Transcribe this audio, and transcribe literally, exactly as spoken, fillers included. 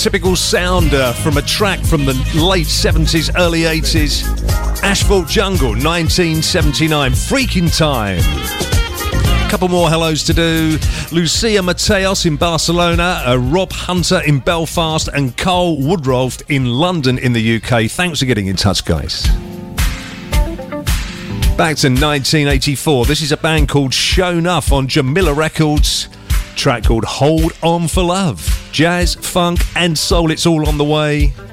Typical sounder from a track from the late seventies, early eighties. Asphalt Jungle, nineteen seventy-nine. Freaking Time. Couple more hellos to do. Lucia Mateos in Barcelona, uh, Rob Hunter in Belfast, and Carl Woodrolf in London in the U K. Thanks for getting in touch, guys. Back to nineteen eighty-four. This is a band called Show Nuff on Jamila Records. Track called Hold On For Love. Jazz, funk and soul, it's all on the way.